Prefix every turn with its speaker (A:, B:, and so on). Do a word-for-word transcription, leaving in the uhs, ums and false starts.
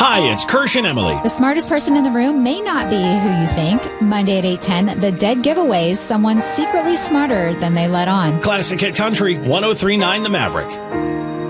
A: Hi, it's Kirsch and Emily.
B: The smartest person in the room may not be who you think. Monday at eight ten, The Dead Giveaways, someone secretly smarter than they let on.
A: Classic Hit Country, one oh three point nine The Maverick.